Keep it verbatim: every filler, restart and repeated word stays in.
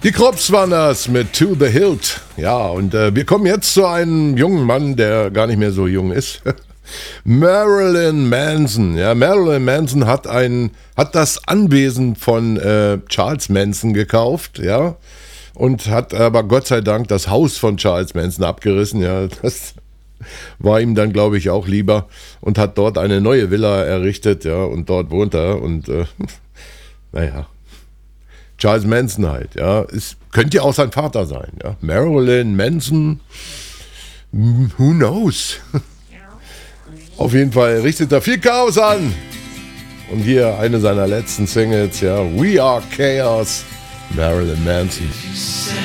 Die Krups waren das mit To the Hilt. Ja, und äh, wir kommen jetzt zu einem jungen Mann, der gar nicht mehr so jung ist. Marilyn Manson. Ja, Marilyn Manson hat ein, hat das Anwesen von äh, Charles Manson gekauft, ja, und hat aber Gott sei Dank das Haus von Charles Manson abgerissen. Ja, das war ihm dann, glaube ich, auch lieber, und hat dort eine neue Villa errichtet, ja, und dort wohnt er und äh, naja. Charles Manson halt, ja. Es könnte ja auch sein Vater sein, ja. Marilyn Manson, who knows? Auf jeden Fall richtet er viel Chaos an. Und hier eine seiner letzten Singles, ja. We Are Chaos, Marilyn Manson.